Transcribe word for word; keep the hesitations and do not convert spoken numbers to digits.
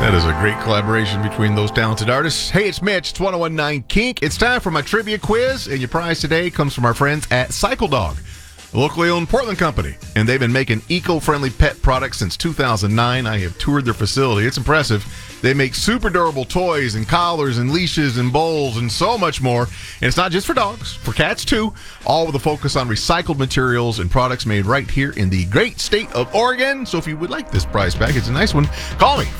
That is a great collaboration between those talented artists. Hey, it's Mitch. It's ten nineteen Kink. It's time for my trivia quiz, and your prize today comes from our friends at Cycle Dog, a locally owned Portland company, and they've been making eco-friendly pet products since two thousand nine. I have toured their facility. It's impressive. They make super durable toys and collars and leashes and bowls and so much more. And it's not just for dogs, for cats too, all with a focus on recycled materials and products made right here in the great state of Oregon. So if you would like this prize pack, it's a nice one, call me.